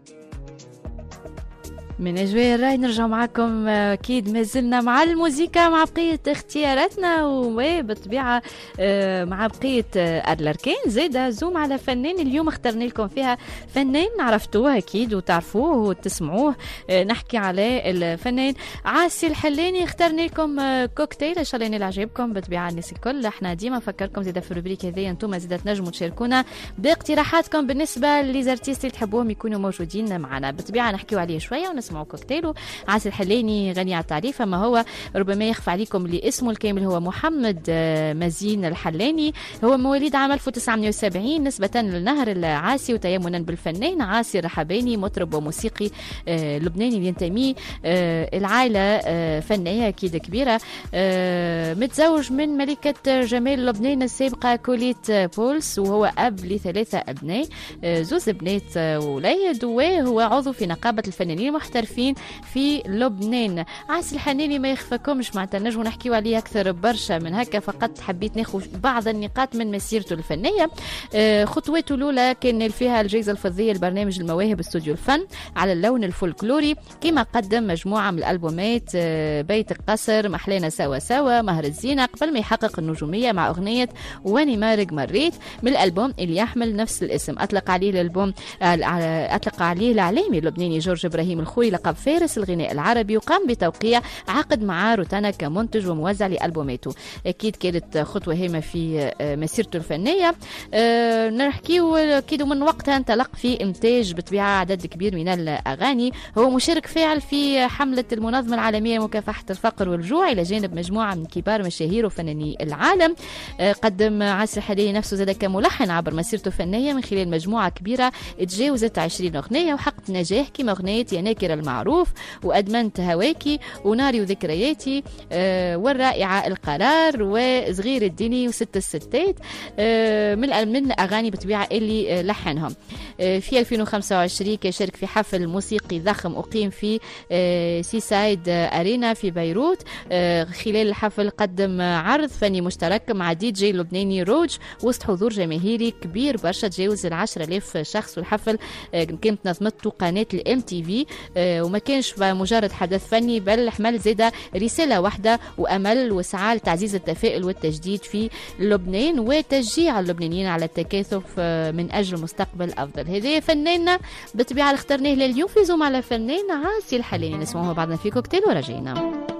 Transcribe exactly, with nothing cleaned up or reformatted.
من أجواء الراي نرجع معكم. أكيد ما زلنا مع الموسيقى مع بقية اختياراتنا، وبالطبيعة مع بقية الأركان. زيدا زوم على فنان اليوم اخترنا لكم فيها فنان عرفتوه أكيد وتعرفوه وتسمعوه. نحكي على الفنان عاسي الحلاني. اخترنا لكم كوكتيل إن شاء الله ينال عجبكم. بالطبيعة الناس الكل احنا ديما نفكركم زيدا في الروبريك هذه انتم زيدا تنجموا تشاركونا باقتراحاتكم بالنسبة للارتيست اللي تحبوهم يكونوا موجودين معنا. بالطبيعة نحكيو عليه شوية ونسمعوا كوكتيل. عاسي الحلاني غني على التعريف، اما هو ربما يخفى عليكم اللي اسمه الكامل هو محمد مزين الحلاني. هو مواليد عام ألف وتسعمائة وسبعين نسبة للنهر العاسي وتيمنا بالفنان عاسي الرحباني، مطرب وموسيقي لبناني ينتمي العائلة فنية اكيد كبيرة. متزوج من ملكة جمال لبنان السابقة كوليت بولس، وهو اب لثلاثة ابناء، زوز بنات وليد، وهو عضو في نقابة الفنانين المحترفين في لبنان. عاسي الحلاني ما يخفاكمش معناتها نجمو نحكيو عليه اكثر برشا من هكا، فقط حبيت ناخذ بعض النقاط من مسيرته الفنيه. خطوته الاولى كان فيها الجائزه الفضيه لبرنامج المواهب استوديو الفن على اللون الفولكلوري، كما قدم مجموعه من الالبومات بيت القصر، محلينا سوا سوا، مهر الزينه، قبل ما يحقق النجوميه مع اغنيه واني مارق مريت من الالبوم اللي يحمل نفس الاسم. اطلق عليه الالبوم اطلق عليه الاعلامي اللبناني جورج ابراهيم الخوي لقب فارس الغناء العربي، وقام بتوقيع عقد مع روتانا كمنتج وموزع لألبوماته. أكيد كانت خطوة هامة في مسيرته الفنية. أه نحكيو أكيد من وقتها انطلق في إنتاج بطبيعة عدد كبير من الأغاني. هو مشارك فاعل في حملة المنظمة العالمية لمكافحة الفقر والجوع إلى جانب مجموعة من كبار مشاهير وفناني العالم. أه قدم عاسي الحلاني نفسه زاد كملحن عبر مسيرته الفنية من خلال مجموعة كبيرة تجاوزت عشرين أغنية وحققت نجاح كما أغنية يا ناكر المعروف، وأدمنت هواكي، وناري وذكرياتي، آه والرائعة القرار، وصغير الدني، وست الستات، آه من من أغاني بطبيعة اللي آه لحنهم. آه في ألفين وخمسة وعشرين كشارك في حفل موسيقي ضخم أقيم في آه سيسايد آه أرينا في بيروت. آه خلال الحفل قدم عرض فني مشترك مع دي جي لبناني روج وسط حضور جماهيري كبير برشا تجاوز العشرة آلاف شخص. والحفل آه كانت نظمته قناة الام تي في، آه وما كانش مجرد حدث فني بل حمل زيادة رسالة واحدة وأمل وسعى لتعزيز التفاؤل والتجديد في لبنان وتشجيع اللبنانيين على التكاثف من أجل مستقبل أفضل. هذه فناننا بالطبيعة اللي اخترناه لليوم في زوم على فنان عاسي الحلاني. نسمعوه بعدنا في كوكتيل ورجعنا.